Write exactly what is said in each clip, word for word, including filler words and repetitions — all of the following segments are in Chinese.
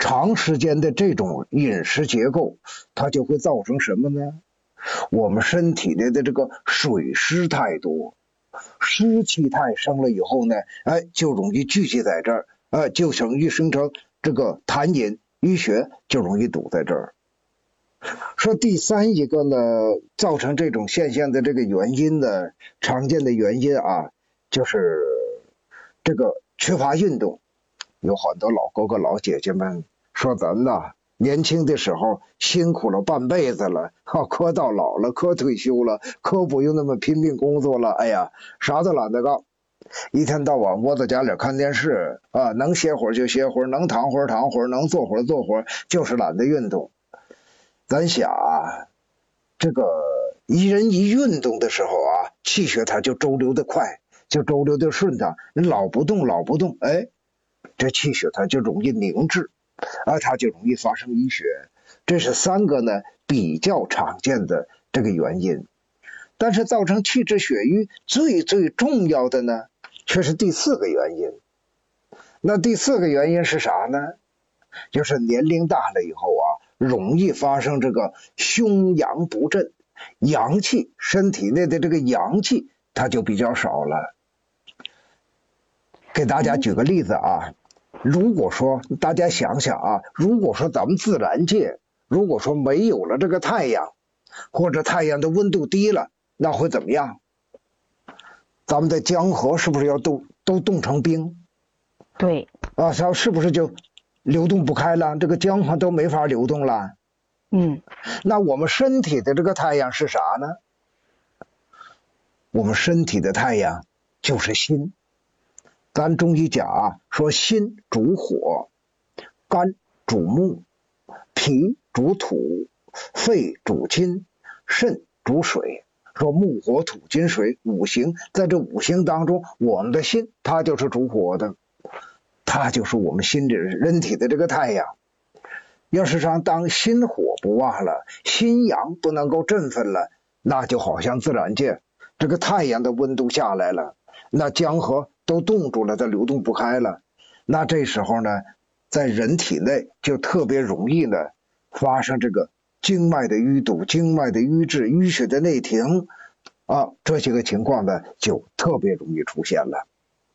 长时间的这种饮食结构，它就会造成什么呢？我们身体内的这个水湿太多，湿气太生了以后呢，哎，就容易聚集在这儿，哎，就容易生成这个痰饮，淤血就容易堵在这儿。说第三一个呢，造成这种现象的这个原因呢，常见的原因啊，就是这个缺乏运动。有很多老哥哥老姐姐们说咱呐，年轻的时候辛苦了半辈子了，哈，可到老了，可退休了，可不用那么拼命工作了，哎呀，啥都懒得干，一天到晚窝在家里看电视啊，能歇会儿就歇会儿，能躺会儿躺会儿，能坐会儿坐会儿，就是懒得运动。咱想啊，这个一人一运动的时候啊，气血它就周流的快，就周流的顺畅。你老不动老不动，哎，这气血它就容易凝滞，啊，它就容易发生淤血。这是三个呢比较常见的这个原因。但是造成气滞血瘀最最重要的呢，却是第四个原因。那第四个原因是啥呢？就是年龄大了以后啊，容易发生这个胸阳不振，阳气，身体内的这个阳气它就比较少了。给大家举个例子啊，如果说大家想想啊，如果说咱们自然界如果说没有了这个太阳，或者太阳的温度低了，那会怎么样？咱们的江河是不是要都都冻成冰？ 对啊，是不是就流动不开了？这个江河都没法流动了。 嗯， 那我们身体的这个太阳是啥呢？我们身体的太阳就是心。咱中医讲啊，说心主火，肝主木，脾主土，肺主金，肾主水。说木火土金水五行，在这五行当中，我们的心它就是主火的，它就是我们心里人体的这个太阳。要是说当心火不旺了，心阳不能够振奋了，那就好像自然界这个太阳的温度下来了，那江河都冻住了，它流动不开了。那这时候呢，在人体内就特别容易呢发生这个经脉的淤堵、经脉的瘀滞、淤血的内停啊，这些个情况呢就特别容易出现了。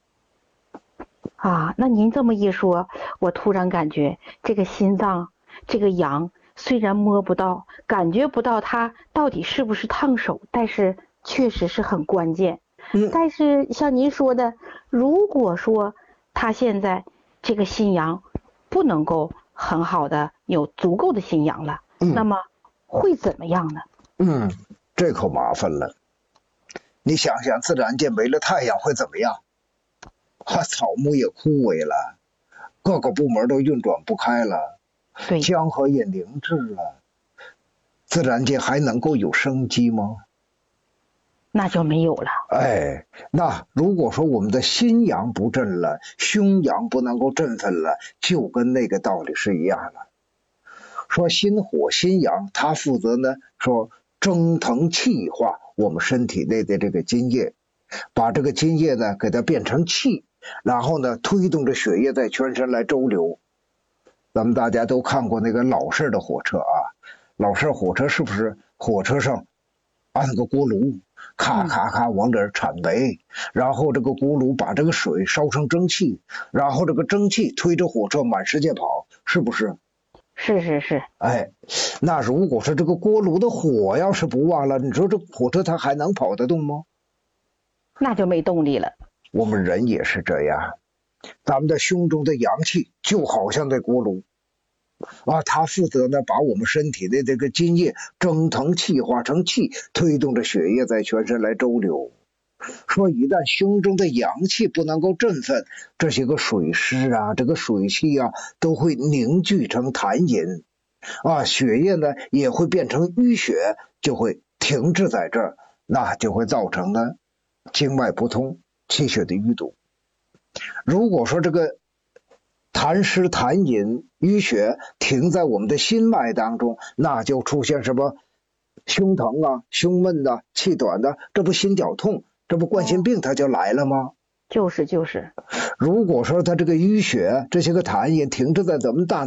啊，那您这么一说，我突然感觉这个心脏这个阳虽然摸不到，感觉不到它到底是不是烫手，但是确实是很关键。 嗯， 但是像您说的，如果说他现在这个心阳不能够很好的有足够的心阳了， 嗯， 那么会怎么样呢？ 嗯，这可麻烦了。你想想，自然界没了太阳会怎么样？啊，草木也枯萎了，各个部门都运转不开了， 对， 江河也凝滞了，自然界还能够有生机吗？ 那就没有了。 哎，那如果说我们的心阳不振了，胸阳不能够振奋了，就跟那个道理是一样的。说心火心阳，它负责呢说蒸腾气化我们身体内的这个津液，把这个津液呢给它变成气，然后呢推动着血液在全身来周流。咱们大家都看过那个老式的火车啊，老式火车是不是火车上按个锅炉，咔咔咔往这儿铲煤，然后这个锅炉把这个水烧成蒸汽，然后这个蒸汽推着火车满世界跑，是不是？ 是是是。 哎，那如果是这个锅炉的火要是不旺了，你说这火车它还能跑得动吗？ 那就没动力了。 我们人也是这样，咱们的胸中的阳气就好像这锅炉啊，它负责呢把我们身体的这个津液蒸腾气化成气，推动着血液在全身来周流。说一旦胸中的阳气不能够振奋，这些个水湿啊，这个水气啊都会凝聚成痰饮啊，血液呢也会变成淤血，就会停滞在这儿，那就会造成呢经脉不通，气血的淤堵。如果说这个痰湿痰饮淤血停在我们的心脉当中，那就出现什么胸疼啊、胸闷啊、气短的，这不心绞痛，这不冠心病它就来了吗？ 就是就是。 如果说它这个淤血这些个痰饮停滞在咱们大